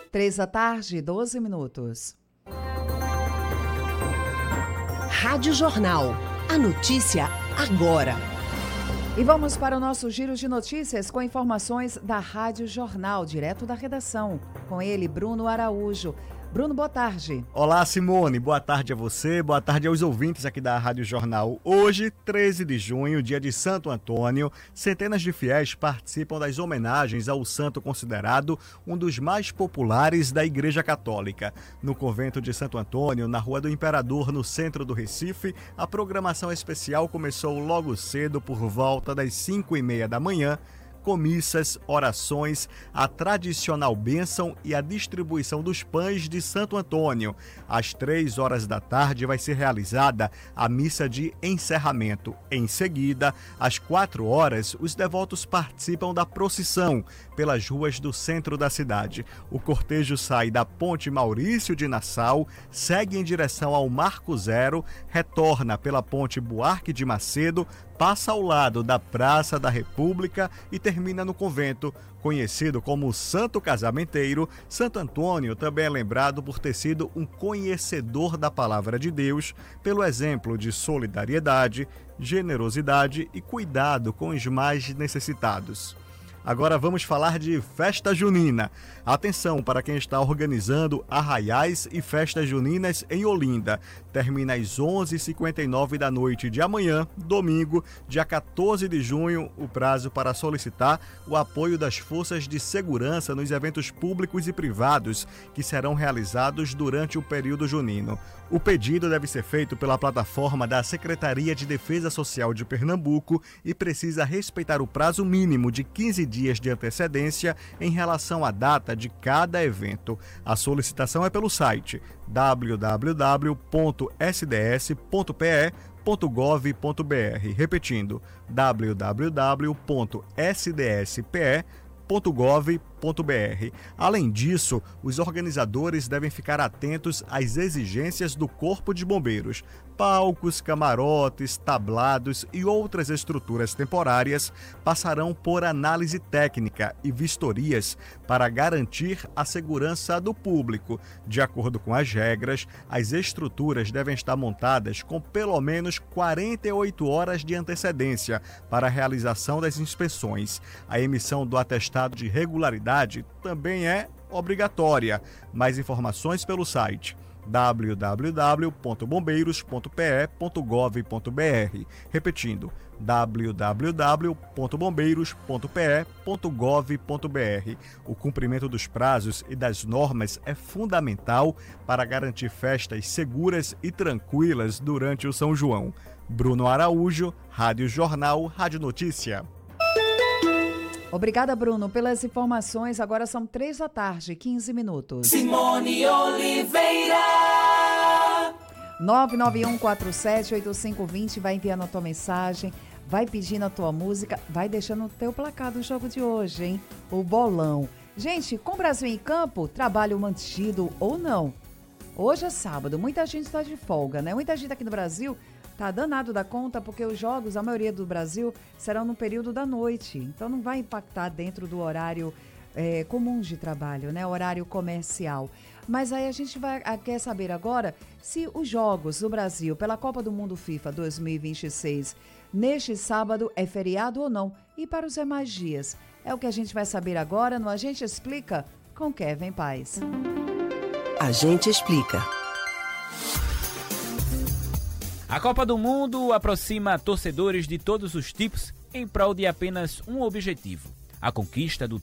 3 da tarde, 12 minutos. Rádio Jornal. A notícia agora. E vamos para o nosso giro de notícias com informações da Rádio Jornal, direto da redação. Com ele, Bruno Araújo. Bruno, boa tarde. Olá, Simone. Boa tarde a você, boa tarde aos ouvintes aqui da Rádio Jornal. Hoje, 13 de junho, dia de Santo Antônio, centenas de fiéis participam das homenagens ao santo considerado um dos mais populares da Igreja Católica. No convento de Santo Antônio, na Rua do Imperador, no centro do Recife, a programação especial começou logo cedo por volta das 5h30 da manhã, com missas, orações, a tradicional bênção e a distribuição dos pães de Santo Antônio. Às 3 da tarde vai ser realizada a missa de encerramento. Em seguida, às 4h, os devotos participam da procissão pelas ruas do centro da cidade. O cortejo sai da Ponte Maurício de Nassau, segue em direção ao Marco Zero, retorna pela Ponte Buarque de Macedo, passa ao lado da Praça da República e termina no convento. Conhecido como Santo Casamenteiro, Santo Antônio também é lembrado por ter sido um conhecedor da palavra de Deus, pelo exemplo de solidariedade, generosidade e cuidado com os mais necessitados. Agora vamos falar de festa junina. Atenção para quem está organizando arraiais e festas juninas em Olinda. Termina às 11h59 da noite de amanhã, domingo, dia 14 de junho, o prazo para solicitar o apoio das forças de segurança nos eventos públicos e privados que serão realizados durante o período junino. O pedido deve ser feito pela plataforma da Secretaria de Defesa Social de Pernambuco e precisa respeitar o prazo mínimo de 15 dias de antecedência em relação à data de cada evento. A solicitação é pelo site www.sds.pe.gov.br. Repetindo, www.sdspe.gov.br. Além disso, os organizadores devem ficar atentos às exigências do Corpo de Bombeiros. Palcos, camarotes, tablados e outras estruturas temporárias passarão por análise técnica e vistorias para garantir a segurança do público. De acordo com as regras, as estruturas devem estar montadas com pelo menos 48 horas de antecedência para a realização das inspeções. A emissão do atestado de regularidade também é obrigatória. Mais informações pelo site www.bombeiros.pe.gov.br. Repetindo, www.bombeiros.pe.gov.br. O cumprimento dos prazos e das normas é fundamental para garantir festas seguras e tranquilas durante o São João. Bruno Araújo, Rádio Jornal, Rádio Notícia. Obrigada, Bruno, pelas informações. Agora são 3 da tarde, 15 minutos. Simone Oliveira. 991478520, vai enviando a tua mensagem, vai pedindo a tua música, vai deixando o teu placar do jogo de hoje, hein? O bolão. Gente, com o Brasil em campo, trabalho mantido ou não? Hoje é sábado, muita gente está de folga, né? Muita gente aqui no Brasil tá danado da conta porque os jogos, a maioria do Brasil, serão no período da noite. Então não vai impactar dentro do horário comum de trabalho, né? Horário comercial. Mas aí a gente quer saber agora se os jogos do Brasil pela Copa do Mundo FIFA 2026 neste sábado é feriado ou não. E para os demais dias? É o que a gente vai saber agora no A Gente Explica com Kevin Paz. A Gente Explica. A Copa do Mundo aproxima torcedores de todos os tipos em prol de apenas um objetivo: a conquista do